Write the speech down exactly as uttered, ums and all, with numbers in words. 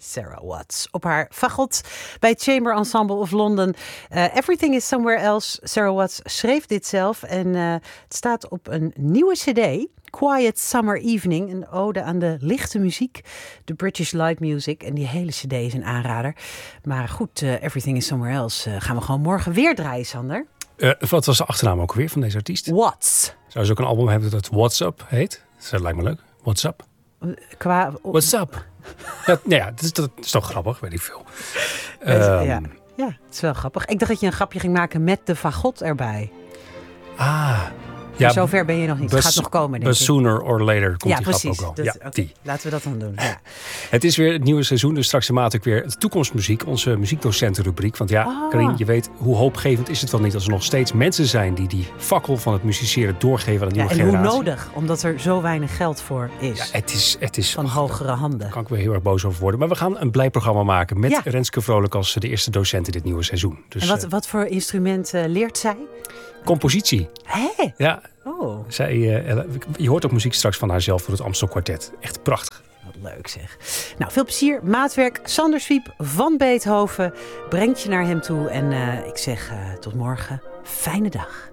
Sarah Watts op haar fagot bij het Chamber Ensemble of London. Uh, Everything is Somewhere Else. Sarah Watts schreef dit zelf en uh, het staat op een nieuwe cd. Quiet Summer Evening, een ode aan de lichte muziek, de British Light Music. En die hele cd is een aanrader. Maar goed, uh, Everything is Somewhere Else uh, gaan we gewoon morgen weer draaien, Sander. Uh, wat was de achternaam ook weer van deze artiest? Watts. Zou ze ook een album hebben dat What's Up heet? Dat lijkt me leuk. What's Up? Qua... What's Up? Ja, nou ja, dat is, dat is toch grappig, weet ik veel. Um, ja. Um, ja, het is wel grappig. Ik dacht dat je een grapje ging maken met de fagot erbij. Ah... Ja, ja, zover ben je nog niet. Het gaat nog komen, denk ik. Sooner or later komt ja, die precies. grap ook wel. Dat, ja, okay. die. Laten we dat dan doen. Ja. Het is weer het nieuwe seizoen, dus straks maand ook weer de toekomstmuziek, onze muziekdocentenrubriek. Want ja, ah. Karin, je weet, hoe hoopgevend is het wel niet als er nog steeds mensen zijn die die fakkel van het musiceren doorgeven aan de nieuwe ja, en generatie. En hoe nodig, omdat er zo weinig geld voor is. Ja, het is, het is van hogere handen. Daar kan ik weer heel erg boos over worden. Maar we gaan een blij programma maken met ja. Renske Vrolijk als de eerste docent in dit nieuwe seizoen. Dus, en wat, wat voor instrument uh, leert zij? Compositie. Hé? Ja. Oh. Zij, uh, je hoort ook muziek straks van haarzelf voor het Amstel Kwartet. Echt prachtig. Wat leuk zeg. Nou, veel plezier. Maatwerk Sander Swiep van Beethoven brengt je naar hem toe. En uh, ik zeg uh, tot morgen. Fijne dag.